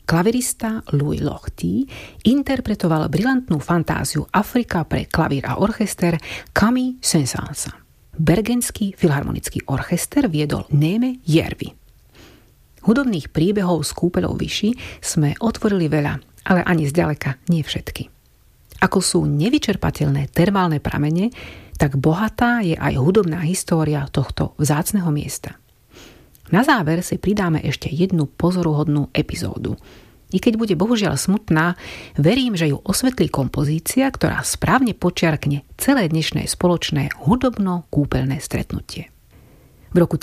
Klavirista Louis Lochte interpretoval brilantnú fantáziu Afrika pre klavír a orchester Camille Saint-Saëns. Bergenský filharmonický orchester viedol Néme Järvi. Hudobných príbehov z kúpeľov Vichy sme otvorili veľa, ale ani zďaleka nie všetky. Ako sú nevyčerpateľné termálne pramene, tak bohatá je aj hudobná história tohto vzácneho miesta. Na záver si pridáme ešte jednu pozoruhodnú epizódu. I keď bude bohužiaľ smutná, verím, že ju osvetlí kompozícia, ktorá správne počiarkne celé dnešné spoločné hudobno-kúpeľné stretnutie. V roku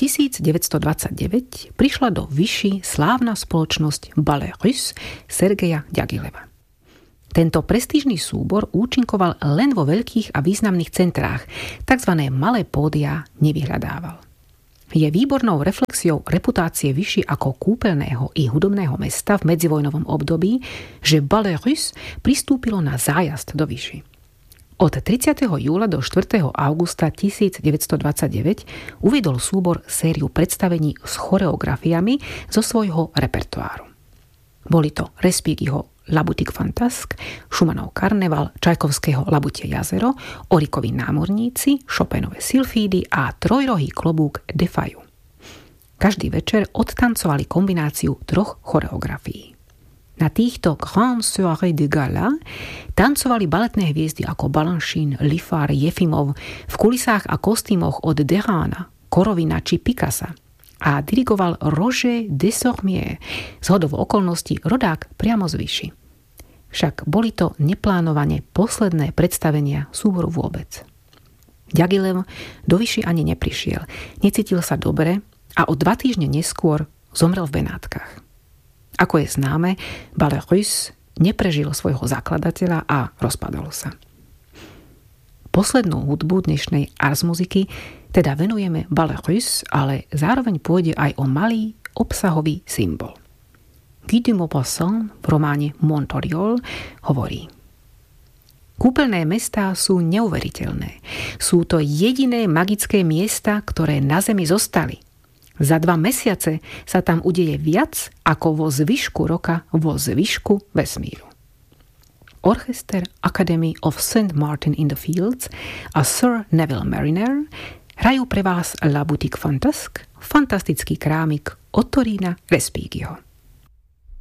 1929 prišla do Vichy slávna spoločnosť Ballet Russe Sergeja Ďagileva. Tento prestížny súbor účinkoval len vo veľkých a významných centrách, tzv. Malé pódia nevyhľadával. Je výbornou reflexiou reputácie Vichy ako kúpeľného i hudobného mesta v medzivojnovom období, že Ballet Russe pristúpilo na zájazd do Vichy. Od 30. júla do 4. augusta 1929 uviedol súbor sériu predstavení s choreografiami zo svojho repertoáru. Boli to Respighiho La Boutique Fantasque, Schumannov Karneval, Čajkovského Labutie jazero, Orikovi námorníci, Chopinove Sylfídy a Trojrohý klobúk de Fallou. Každý večer odtancovali kombináciu 3 choreografií. Na týchto Grand Soirée de Gala tancovali baletné hviezdy ako Balanchine, Liffard, Jefimov v kulisách a kostýmoch od Dehana, Korovina či Picassa a dirigoval Roger Desormier, zhodou okolností rodák priamo z Vichy. Však boli to neplánovane posledné predstavenia súboru vôbec. Ďagilev do Vichy ani neprišiel, necítil sa dobre a o 2 týždne neskôr zomrel v Benátkach. Ako je známe, Ballet Russe neprežil svojho zakladateľa a rozpadalo sa. Poslednú hudbu dnešnej ars muziky teda venujeme Ballet Russe, ale zároveň pôjde aj o malý obsahový symbol. Guy de Maupassant v románe Montreal hovorí: Kúpeľné mestá sú neuveriteľné. Sú to jediné magické miesta, ktoré na zemi zostali. Za 2 mesiace sa tam udeje viac ako vo zvyšku roka vo zvyšku vesmíru. Orchester Academy of St. Martin in the Fields a Sir Neville Mariner hrajú pre vás La Boutique Fantasque, fantastický krámik Ottorina Respighiho.